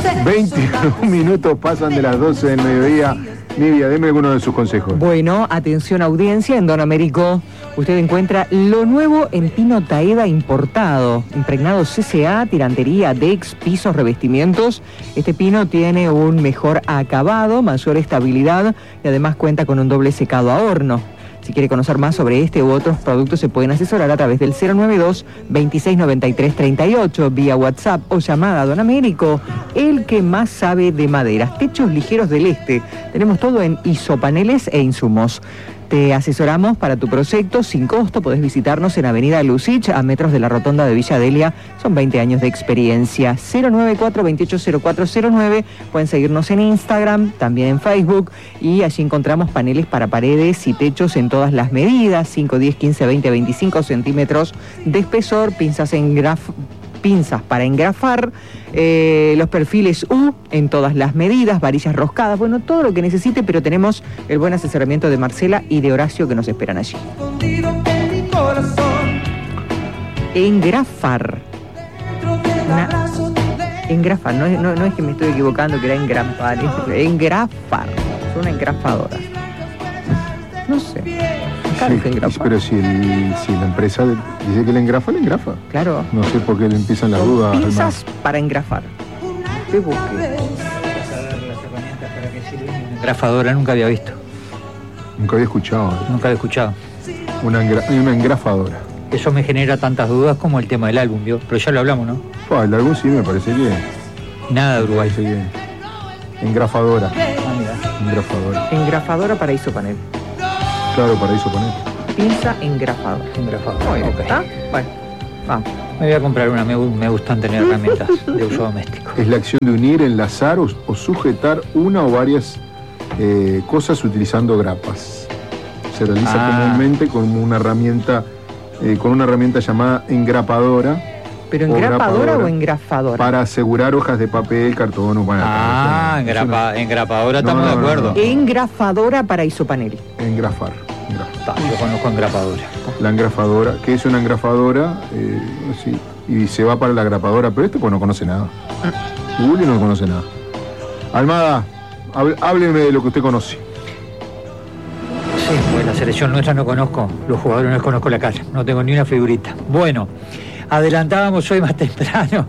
21 minutos pasan de las 12 del mediodía. Nidia, deme alguno de sus consejos. Bueno, atención audiencia, en Don Américo usted encuentra lo nuevo en pino Taeda importado, impregnado CCA, tirantería, dex, pisos, revestimientos. Este pino tiene un mejor acabado, mayor estabilidad y además cuenta con un doble secado a horno. Si quiere conocer más sobre este u otros productos, se pueden asesorar a través del 092-2693-38, vía WhatsApp o llamada a Don Américo, el que más sabe de maderas. Techos ligeros del Este. Tenemos todo en isopaneles e insumos. Te asesoramos para tu proyecto sin costo. Podés visitarnos en Avenida Lucich, a metros de la rotonda de Villa Delia. Son 20 años de experiencia. 094-280409. Pueden seguirnos en Instagram, también en Facebook. Y allí encontramos paneles para paredes y techos en todas las medidas. 5, 10, 15, 20, 25 centímetros de espesor. Pinzas para engrafar, los perfiles U en todas las medidas, varillas roscadas, bueno, todo lo que necesite, pero tenemos el buen asesoramiento de Marcela y de Horacio que nos esperan allí. Engrafar. Engrafar, no es que me estoy equivocando, que era engrafar, engrafar, es una engrafadora. No sé. Sí, pero si la empresa dice que le engrafa, le engrafa. Claro. No sé por qué le empiezan las dudas. Pinzas para engrafar. ¿Qué busque? Engrafadora nunca había visto. Nunca había escuchado. Nunca había escuchado. Una engrafadora. Eso me genera tantas dudas como el tema del álbum, ¿vio? Pero ya lo hablamos, ¿no? El álbum sí me parece que... Nada de Uruguay. Engrafadora. Engrafadora. Engrafadora para isopanel. Claro, para isopanel. Pinza engrafadora. Engrafadora. Okay. ¿Está? Bueno, vamos. Me voy a comprar una, me gustan tener herramientas de uso doméstico. Es la acción de unir, enlazar o sujetar una o varias cosas utilizando grapas. Se realiza comúnmente con una herramienta llamada engrapadora. ¿Pero engrapadora o engrafadora? Para asegurar hojas de papel, cartón o para... Engrapadora, estamos de acuerdo. Engrafadora para isopanel. Engrafar. Yo conozco engrapadora. La engrafadora, ¿qué es una engrafadora? Sí, y se va para la engrapadora, pero esto pues no conoce nada. Google no conoce nada. Almada, hábleme de lo que usted conoce. Sí, pues la selección nuestra no conozco, los jugadores no les conozco la cara, no tengo ni una figurita. Bueno, adelantábamos hoy más temprano,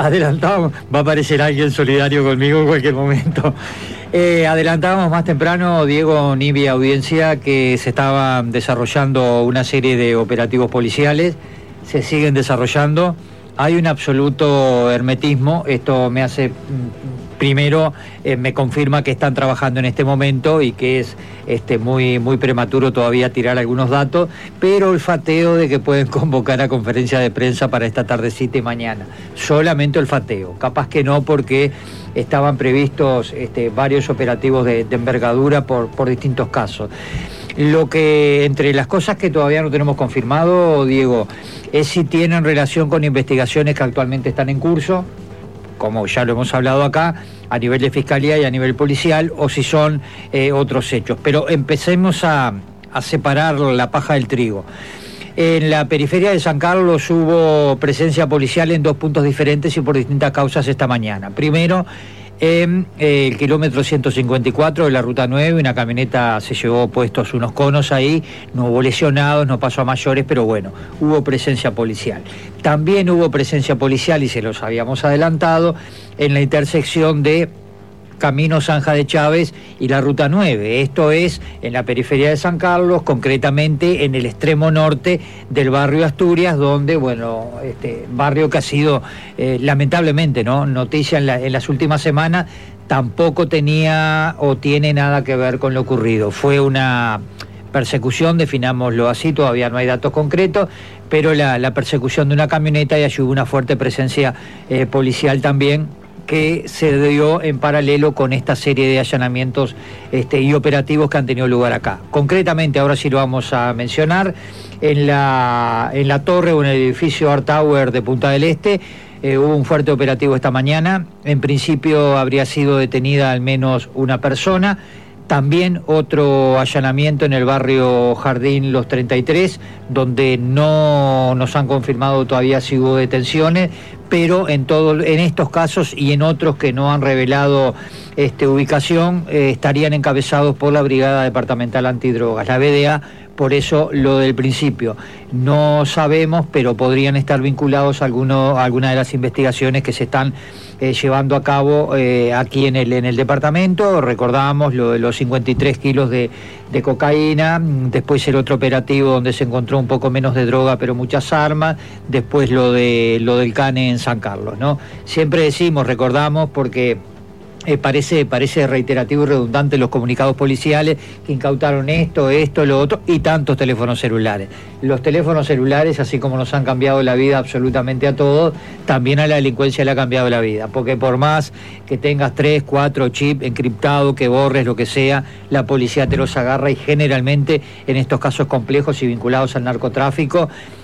va a aparecer alguien solidario conmigo en cualquier momento. Adelantábamos más temprano, Diego, Nivia, audiencia, que se estaban desarrollando una serie de operativos policiales, se siguen desarrollando, hay un absoluto hermetismo, esto me hace... Primero, me confirma que están trabajando en este momento y que es muy prematuro todavía tirar algunos datos, pero olfateo de que pueden convocar a conferencia de prensa para esta tardecita y mañana. Solamente olfateo, capaz que no porque estaban previstos varios operativos de envergadura por distintos casos. Lo que, entre las cosas que todavía no tenemos confirmado, Diego, es si tienen relación con investigaciones que actualmente están en curso, como ya lo hemos hablado acá, a nivel de fiscalía y a nivel policial, o si son otros hechos. Pero empecemos a separar la paja del trigo. En la periferia de San Carlos hubo presencia policial en 2 puntos diferentes y por distintas causas esta mañana. Primero, en el kilómetro 154 de la Ruta 9, una camioneta se llevó puestos unos conos ahí, no hubo lesionados, no pasó a mayores, pero bueno, hubo presencia policial. También hubo presencia policial, y se los habíamos adelantado, en la intersección de Camino Zanja de Chávez y la Ruta 9. Esto es en la periferia de San Carlos, concretamente en el extremo norte del barrio Asturias, donde, bueno, barrio que ha sido lamentablemente, ¿no?, noticia en las últimas semanas, tampoco tenía o tiene nada que ver con lo ocurrido. Fue una persecución, definámoslo así, todavía no hay datos concretos, pero la persecución de una camioneta, y allí hubo una fuerte presencia policial también, que se dio en paralelo con esta serie de allanamientos y operativos que han tenido lugar acá. Concretamente, ahora sí lo vamos a mencionar, en la torre o en el edificio Art Tower de Punta del Este, hubo un fuerte operativo esta mañana. En principio habría sido detenida al menos una persona. También otro allanamiento en el barrio Jardín Los 33, donde no nos han confirmado todavía si hubo detenciones, pero en estos casos y en otros que no han revelado ubicación, estarían encabezados por la Brigada Departamental Antidrogas, la BDA. Por eso lo del principio. No sabemos, pero podrían estar vinculados a alguna de las investigaciones que se están llevando a cabo aquí en el departamento. Recordamos lo de los 53 kilos de cocaína, después el otro operativo donde se encontró un poco menos de droga pero muchas armas, después lo del cane en San Carlos, ¿no? Siempre recordamos porque parece reiterativo y redundante los comunicados policiales que incautaron esto, lo otro y tantos teléfonos celulares. Los teléfonos celulares, así como nos han cambiado la vida absolutamente a todos, también a la delincuencia le ha cambiado la vida, porque por más que tengas 3, 4 chips encriptados, que borres lo que sea, la policía te los agarra y generalmente en estos casos complejos y vinculados al narcotráfico,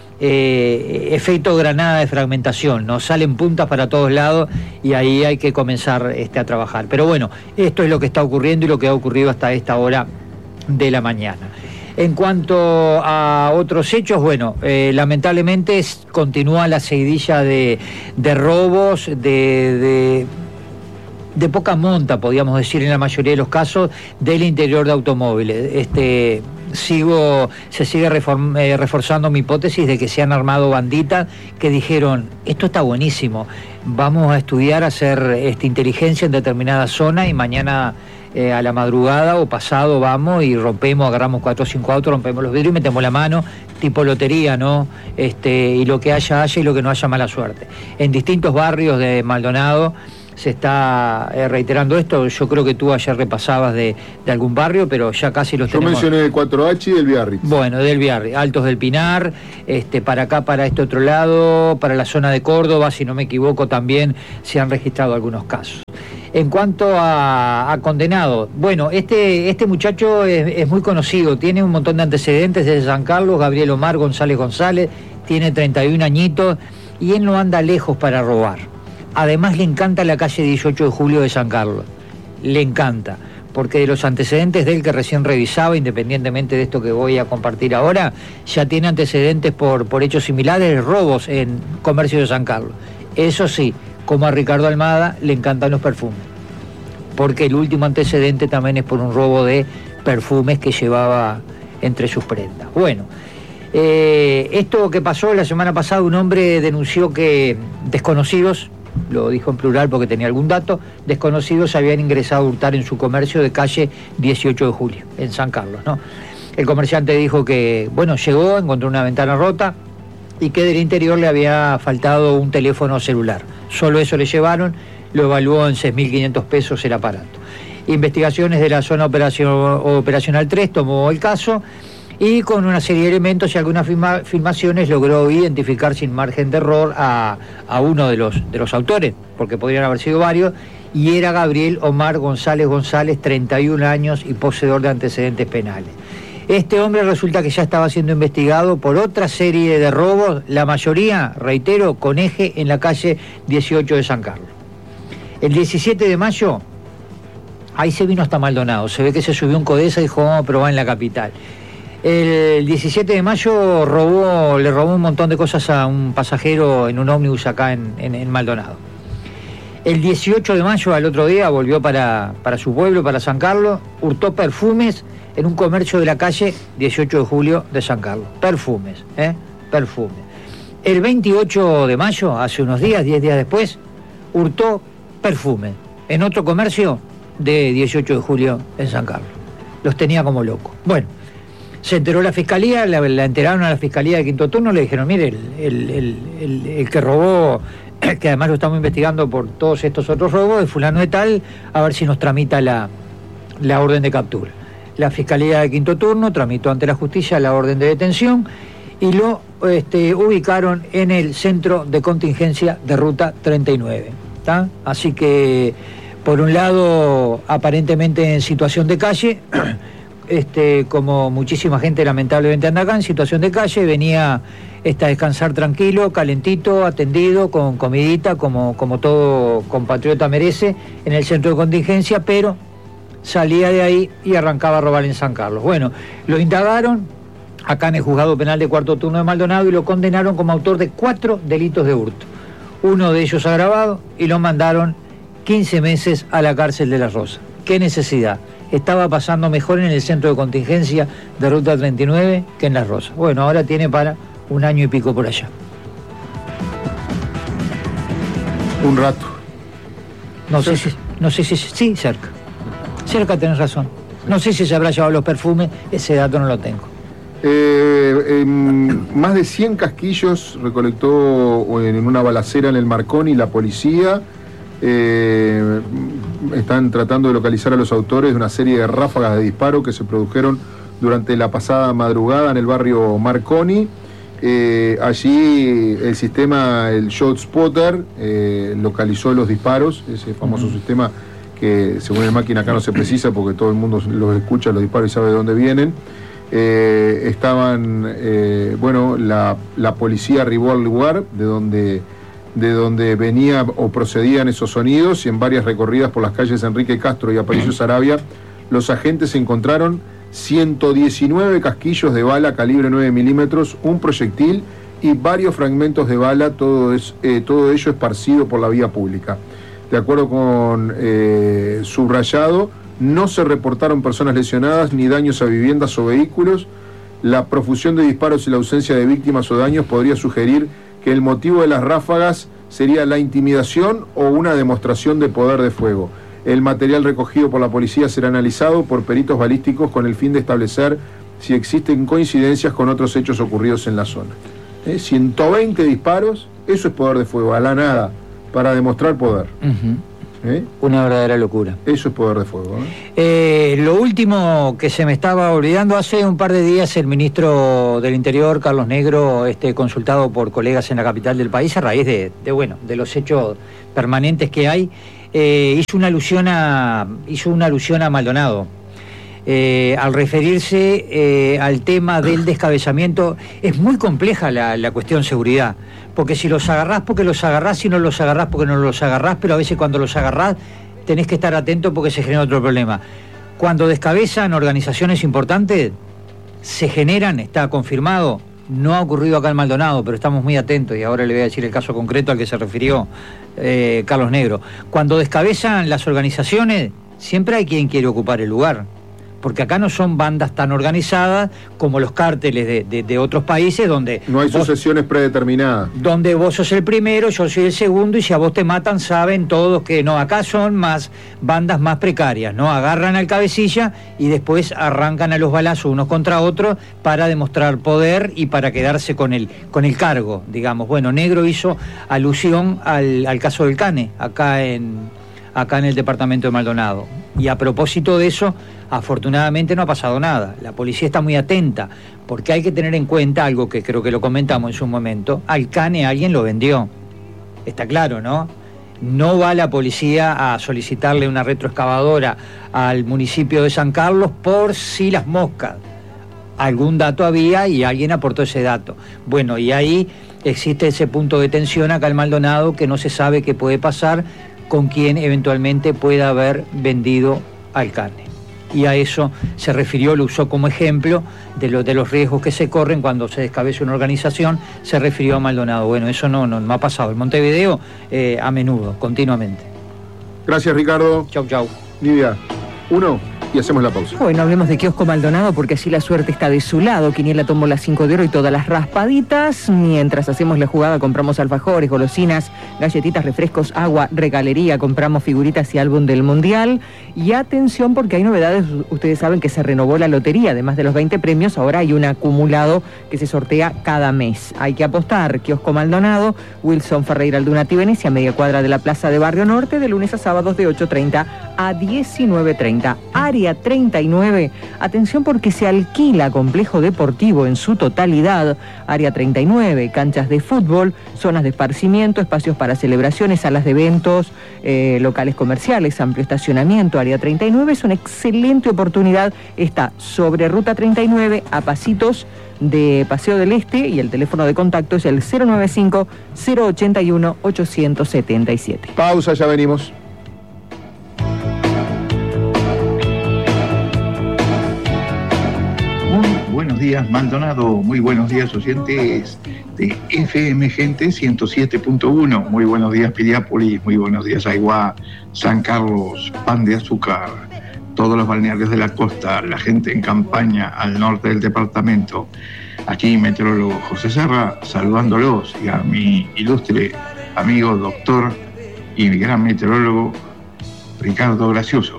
efecto granada de fragmentación, nos salen puntas para todos lados y ahí hay que comenzar a trabajar. Pero bueno, esto es lo que está ocurriendo y lo que ha ocurrido hasta esta hora de la mañana. En cuanto a otros hechos, bueno, lamentablemente continúa la seguidilla de robos, de poca monta, podríamos decir en la mayoría de los casos, del interior de automóviles. Se sigue reforzando mi hipótesis de que se han armado banditas que dijeron, esto está buenísimo, vamos a estudiar, a hacer inteligencia en determinada zona y mañana a la madrugada o pasado vamos y agarramos 4 o 5 autos, rompemos los vidrios y metemos la mano, tipo lotería, ¿no? Y lo que haya y lo que no haya mala suerte. En distintos barrios de Maldonado se está reiterando esto. Yo creo que tú ayer repasabas de algún barrio, pero ya casi los tenemos. Yo mencioné el 4H y del Biarritz. Bueno, del Biarritz, Altos del Pinar, para acá, para este otro lado, para la zona de Córdoba, si no me equivoco, también se han registrado algunos casos. En cuanto a condenados, bueno, este muchacho es muy conocido, tiene un montón de antecedentes desde San Carlos, Gabriel Omar González, tiene 31 añitos y él no anda lejos para robar. Además le encanta la calle 18 de Julio de San Carlos, le encanta, porque de los antecedentes de él que recién revisaba, independientemente de esto que voy a compartir ahora, ya tiene antecedentes por hechos similares, robos en comercio de San Carlos. Eso sí, como a Ricardo Almada, le encantan los perfumes, porque el último antecedente también es por un robo de perfumes que llevaba entre sus prendas. Bueno, esto que pasó la semana pasada, un hombre denunció que desconocidos, lo dijo en plural porque tenía algún dato, desconocidos habían ingresado a hurtar en su comercio de calle 18 de Julio, en San Carlos, ¿no? El comerciante dijo que, bueno, llegó, encontró una ventana rota y que del interior le había faltado un teléfono celular. Solo eso le llevaron, lo evaluó en 6.500 pesos el aparato. Investigaciones de la zona operacional 3 tomó el caso y con una serie de elementos y algunas filmaciones logró identificar sin margen de error a uno de los autores, porque podrían haber sido varios, y era Gabriel Omar González, 31 años y poseedor de antecedentes penales. Este hombre resulta que ya estaba siendo investigado por otra serie de robos, la mayoría, reitero, con eje en la calle 18 de San Carlos. El 17 de mayo, ahí se vino hasta Maldonado, se ve que se subió un Codesa y dijo, vamos a probar en la capital. El 17 de mayo le robó un montón de cosas a un pasajero en un ómnibus acá en Maldonado. El 18 de mayo, al otro día, volvió para su pueblo, para San Carlos, hurtó perfumes en un comercio de la calle 18 de Julio de San Carlos. Perfumes. El 28 de mayo, hace unos días, 10 días después, hurtó perfumes en otro comercio de 18 de Julio en San Carlos. Los tenía como locos. Bueno, se enteró la fiscalía, la enteraron a la fiscalía de quinto turno, le dijeron, mire, el que robó, que además lo estamos investigando por todos estos otros robos, de fulano de tal, a ver si nos tramita la orden de captura. La fiscalía de quinto turno tramitó ante la justicia la orden de detención y lo ubicaron en el centro de contingencia de Ruta 39. ¿Tá? Así que, por un lado, aparentemente en situación de calle, como muchísima gente lamentablemente anda acá en situación de calle, venía a descansar tranquilo, calentito, atendido, con comidita, como todo compatriota merece, en el centro de contingencia, pero salía de ahí y arrancaba a robar en San Carlos. Bueno, lo indagaron acá en el Juzgado Penal de Cuarto Turno de Maldonado y lo condenaron como autor de 4 delitos de hurto. uno de ellos agravado, y lo mandaron 15 meses a la cárcel de La Rosa. ¿Qué necesidad? Estaba pasando mejor en el centro de contingencia de Ruta 39 que en La Rosa. Bueno, ahora tiene para 1 año y pico por allá. Un rato. No sé si sí, cerca. Cerca tenés razón. No sé si se habrá llevado los perfumes, ese dato no lo tengo. Más de 100 casquillos recolectó en una balacera en el Marconi la policía. Están tratando de localizar a los autores de una serie de ráfagas de disparo que se produjeron durante la pasada madrugada en el barrio Marconi. Allí el sistema, el ShotSpotter, localizó los disparos, ese famoso sistema que según el máquina acá no se precisa porque todo el mundo los escucha, los disparos, y sabe de dónde vienen. La policía arribó al lugar de donde venía o procedían esos sonidos, y en varias recorridas por las calles Enrique Castro y Aparicio Saravia, los agentes encontraron 119 casquillos de bala calibre 9 milímetros, un proyectil y varios fragmentos de bala, todo ello esparcido por la vía pública. De acuerdo con subrayado, no se reportaron personas lesionadas ni daños a viviendas o vehículos. La profusión de disparos y la ausencia de víctimas o daños podría sugerir que el motivo de las ráfagas sería la intimidación o una demostración de poder de fuego. El material recogido por la policía será analizado por peritos balísticos con el fin de establecer si existen coincidencias con otros hechos ocurridos en la zona. 120 disparos, eso es poder de fuego, a la nada, para demostrar poder. Una verdadera locura. Eso es poder de fuego. Lo último que se me estaba olvidando, hace un par de días el ministro del Interior, Carlos Negro, consultado por colegas en la capital del país a raíz de los hechos permanentes que hay, hizo una alusión a Maldonado. Al referirse al tema del descabezamiento, es muy compleja la cuestión seguridad, porque si los agarrás porque los agarrás, si no los agarrás porque no los agarrás, pero a veces cuando los agarrás tenés que estar atento porque se genera otro problema. Cuando descabezan organizaciones importantes, se generan, está confirmado, no ha ocurrido acá en Maldonado, pero estamos muy atentos, y ahora le voy a decir el caso concreto al que se refirió Carlos Negro. Cuando descabezan las organizaciones, siempre hay quien quiere ocupar el lugar, porque acá no son bandas tan organizadas como los cárteles de otros países donde... No hay sucesiones predeterminadas. Donde vos sos el primero, yo soy el segundo, y si a vos te matan saben todos que no, acá son más bandas más precarias, ¿no? Agarran al cabecilla y después arrancan a los balazos unos contra otros para demostrar poder y para quedarse con el cargo, digamos. Bueno, Negro hizo alusión al caso del Cane, acá en el departamento de Maldonado. Y a propósito de eso, afortunadamente no ha pasado nada. La policía está muy atenta, porque hay que tener en cuenta algo que creo que lo comentamos en su momento. Al Cane alguien lo vendió. Está claro, ¿no? No va la policía a solicitarle una retroexcavadora al municipio de San Carlos por si las moscas. Algún dato había y alguien aportó ese dato. Bueno, y ahí existe ese punto de tensión acá en Maldonado, que no se sabe qué puede pasar con quien eventualmente pueda haber vendido al Cane. Y a eso se refirió, lo usó como ejemplo de los riesgos que se corren cuando se descabeza una organización, se refirió a Maldonado. Bueno, eso no ha pasado. En Montevideo, a menudo, continuamente. Gracias, Ricardo. Chau. Nidia, 1 y hacemos la pausa. Bueno, hablemos de Kiosco Maldonado, porque así la suerte está de su lado. Quiniela tomó las 5 de oro y todas las raspaditas. Mientras hacemos la jugada, compramos alfajores, golosinas, galletitas, refrescos, agua, regalería, compramos figuritas y álbum del Mundial. Y atención, porque hay novedades. Ustedes saben que se renovó la lotería. Además de los 20 premios, ahora hay un acumulado que se sortea cada mes. Hay que apostar. Kiosco Maldonado, Wilson Ferreira Aldunati Venecia, media cuadra de la Plaza de Barrio Norte, de lunes a sábados de 8:30 a 19:30. Área 39, atención porque se alquila complejo deportivo en su totalidad. Área 39, canchas de fútbol, zonas de esparcimiento, espacios para celebraciones, salas de eventos, locales comerciales, amplio estacionamiento. Área 39 es una excelente oportunidad. Está sobre Ruta 39, a pasitos de Paseo del Este, y el teléfono de contacto es el 095-081-877. Pausa, ya venimos. Buenos días, Maldonado. Muy buenos días, oyentes de FM Gente 107.1. Muy buenos días, Piriápolis, muy buenos días, Aiguá, San Carlos, Pan de Azúcar, todos los balnearios de la costa, la gente en campaña al norte del departamento. Aquí meteorólogo José Serra, saludándolos, y a mi ilustre amigo, doctor y gran meteorólogo Ricardo Gracioso.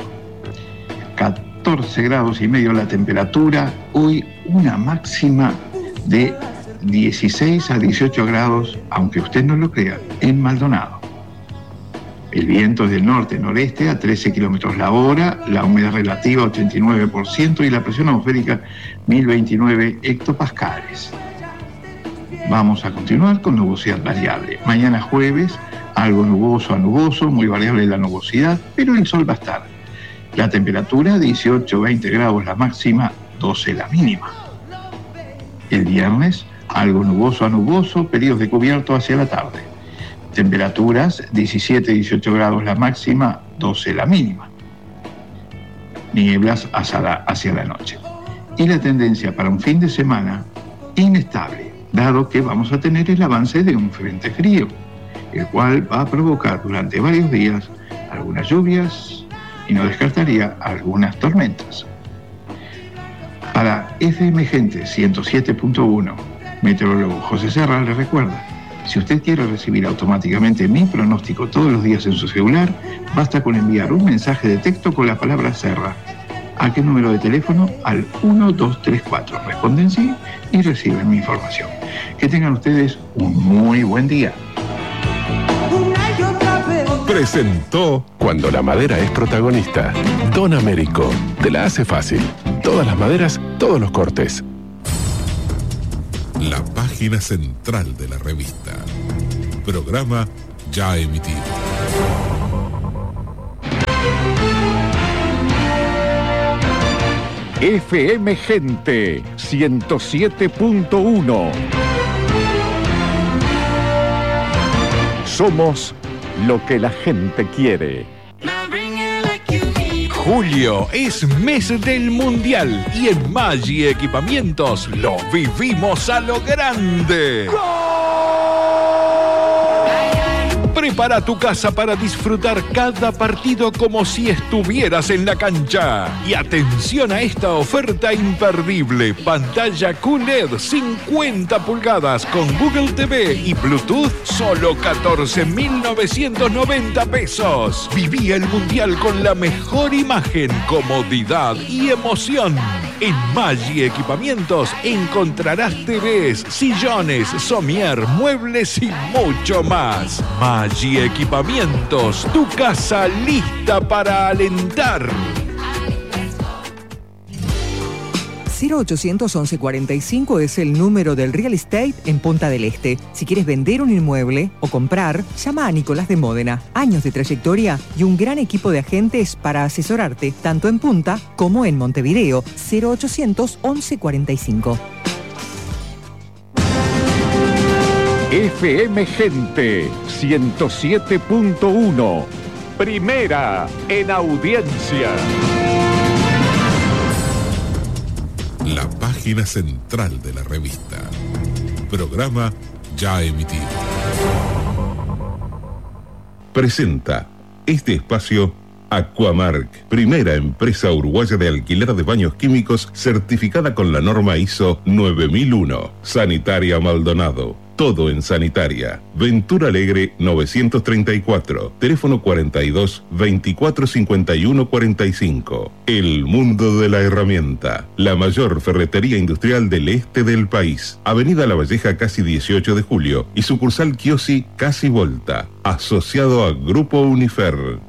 14 grados y medio la temperatura, hoy una máxima de 16 a 18 grados, aunque usted no lo crea, en Maldonado. El viento es del norte-noreste a 13 kilómetros la hora, la humedad relativa 89% y la presión atmosférica 1029 hectopascales. Vamos a continuar con nubosidad variable. Mañana jueves, algo nuboso a nuboso, muy variable la nubosidad, pero el sol va a estar. La temperatura 18-20 grados la máxima, 12 la mínima. El viernes, algo nuboso a nuboso, periodos de cubierto hacia la tarde. Temperaturas 17-18 grados la máxima, 12 la mínima. Nieblas hacia la noche. Y la tendencia para un fin de semana inestable, dado que vamos a tener el avance de un frente frío, el cual va a provocar durante varios días algunas lluvias y no descartaría algunas tormentas. Para FM Gente 107.1, meteorólogo José Serra le recuerda: si usted quiere recibir automáticamente mi pronóstico todos los días en su celular, basta con enviar un mensaje de texto con la palabra Serra. ¿A qué número de teléfono? Al 1234. Responden sí y reciben mi información. Que tengan ustedes un muy buen día. Presentó Cuando la madera es protagonista. Don Américo. Te la hace fácil. Todas las maderas, todos los cortes. La página central de la revista. Programa ya emitido. FM Gente 107.1. Somos lo que la gente quiere. Julio es mes del Mundial y en Maggi Equipamientos lo vivimos a lo grande. Prepara tu casa para disfrutar cada partido como si estuvieras en la cancha. Y atención a esta oferta imperdible. Pantalla QLED 50 pulgadas con Google TV y Bluetooth, solo 14.990 pesos. Viví el Mundial con la mejor imagen, comodidad y emoción. En Maggi Equipamientos encontrarás TVs, sillones, somier, muebles y mucho más. Maggi Equipamientos, tu casa lista para alentar. 0800 1145 es el número del real estate en Punta del Este. Si quieres vender un inmueble o comprar, llama a Nicolás de Módena. Años de trayectoria y un gran equipo de agentes para asesorarte, tanto en Punta como en Montevideo. 0800 1145. FM Gente 107.1. Primera en audiencia. La página central de la revista. Programa ya emitido. Presenta este espacio Aquamark, primera empresa uruguaya de alquiler de baños químicos certificada con la norma ISO 9001. Sanitaria Maldonado. Todo en sanitaria. Ventura Alegre 934. Teléfono 42 24 51 45. El mundo de la herramienta. La mayor ferretería industrial del este del país. Avenida La Valleja casi 18 de julio y sucursal Chiosi casi Volta. Asociado a Grupo Unifer.